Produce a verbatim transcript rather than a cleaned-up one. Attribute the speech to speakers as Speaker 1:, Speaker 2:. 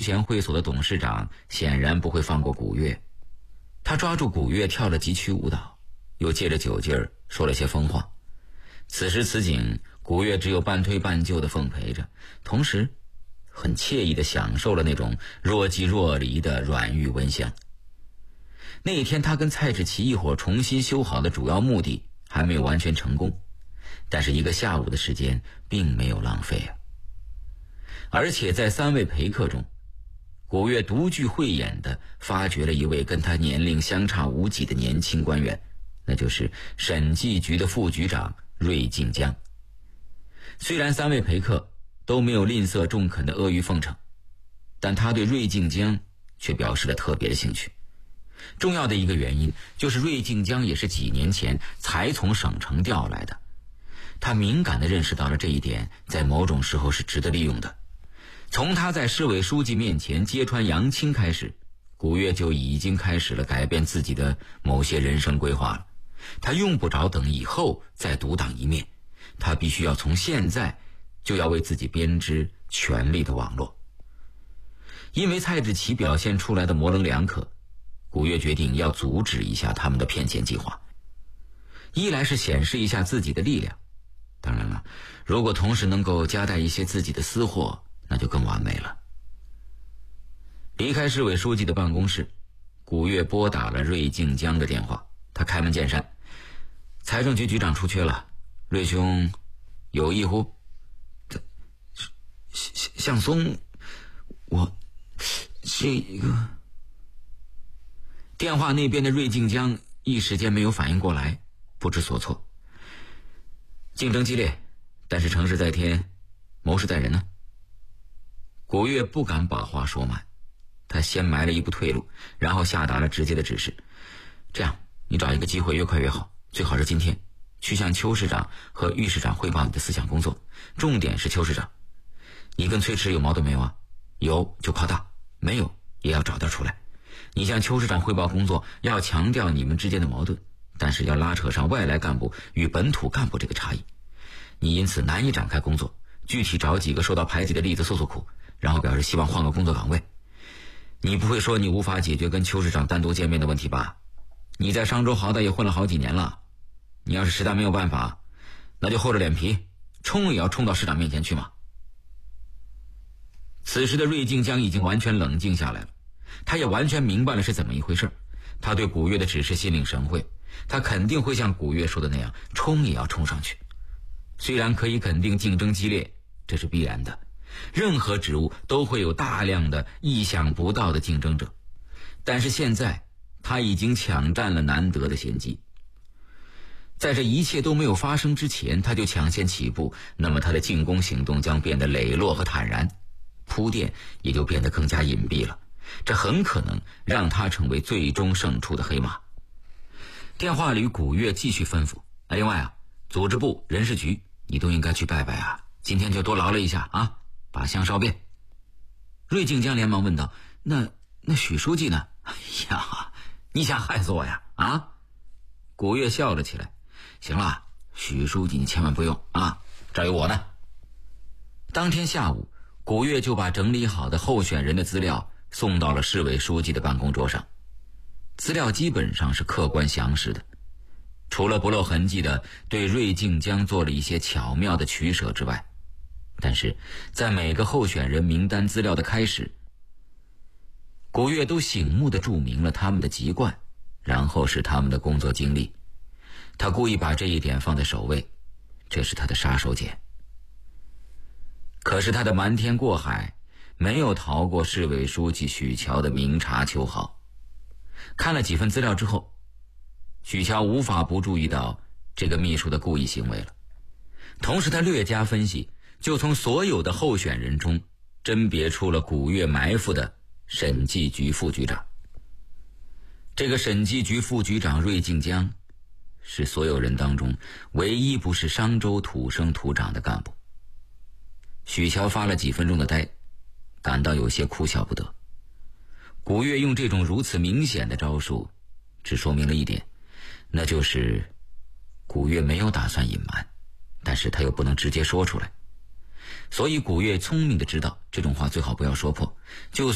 Speaker 1: 贤会所的董事长显然不会放过古月，他抓住古月跳了几曲舞蹈，又借着酒劲儿说了些疯话。此时此景，古月只有半推半就地奉陪着，同时很惬意地享受了那种若即若离的软玉温香。那一天他跟蔡志奇一伙重新修好的主要目的还没有完全成功，但是一个下午的时间并没有浪费啊！而且在三位陪客中，古月独具慧眼地发掘了一位跟他年龄相差无几的年轻官员，那就是审计局的副局长瑞静江。虽然三位陪客都没有吝啬中肯的阿谀奉承，但他对瑞静江却表示了特别的兴趣。重要的一个原因就是瑞静江也是几年前才从省城调来的，他敏感地认识到了这一点在某种时候是值得利用的。从他在市委书记面前揭穿杨青开始，古月就已经开始了改变自己的某些人生规划了。他用不着等以后再独当一面，他必须要从现在就要为自己编织权力的网络。因为蔡志奇表现出来的模棱两可，古月决定要阻止一下他们的骗钱计划。一来是显示一下自己的力量，当然了，如果同时能够夹带一些自己的私货，那就更完美了。离开市委书记的办公室，古月拨打了瑞静江的电话。他开门见山：财政局局长出缺了，瑞兄有意乎？向松，我这个……电话那边的瑞静江一时间没有反应过来，不知所措。竞争激烈，但是成事在天，谋事在人呢。古月不敢把话说满，他先埋了一步退路，然后下达了直接的指示：这样，你找一个机会越快越好，最好是今天去向邱市长和郁市长汇报你的思想工作，重点是邱市长。你跟崔驰有矛盾没有啊？有就夸大，没有也要找点出来。你向邱市长汇报工作，要强调你们之间的矛盾，但是要拉扯上外来干部与本土干部这个差异。你因此难以展开工作，具体找几个受到排挤的例子诉诉苦，然后表示希望换个工作岗位。你不会说你无法解决跟邱市长单独见面的问题吧？你在商州好歹也混了好几年了，你要是实在没有办法，那就厚着脸皮冲也要冲到市长面前去嘛。此时的瑞静江已经完全冷静下来了，他也完全明白了是怎么一回事。他对古月的指示心领神会，他肯定会像古月说的那样，冲也要冲上去。虽然可以肯定竞争激烈，这是必然的，任何职务都会有大量的意想不到的竞争者，但是现在他已经抢占了难得的先机。在这一切都没有发生之前，他就抢先起步，那么他的进攻行动将变得磊落和坦然，铺垫也就变得更加隐蔽了，这很可能让他成为最终胜出的黑马。电话里古月继续吩咐：另外啊，组织部人事局你都应该去拜拜啊，今天就多劳了一下啊，把香烧遍。瑞静江连忙问道：那那许书记呢？哎呀，你想害死我呀啊！古月笑了起来：行了，许书记你千万不用啊，这儿有我呢。当天下午，古月就把整理好的候选人的资料送到了市委书记的办公桌上。资料基本上是客观详实的，除了不露痕迹的对瑞静江做了一些巧妙的取舍之外，但是在每个候选人名单资料的开始，古月都醒目地注明了他们的籍贯，然后是他们的工作经历。他故意把这一点放在首位，这是他的杀手锏。可是他的瞒天过海没有逃过市委书记许乔的明察秋毫。看了几份资料之后，许乔无法不注意到这个秘书的故意行为了。同时他略加分析，就从所有的候选人中甄别出了古月埋伏的审计局副局长。这个审计局副局长瑞静江是所有人当中唯一不是商州土生土长的干部。许乔发了几分钟的呆，感到有些哭笑不得。古月用这种如此明显的招数，只说明了一点，那就是古月没有打算隐瞒，但是他又不能直接说出来。所以古月聪明地知道这种话最好不要说破，就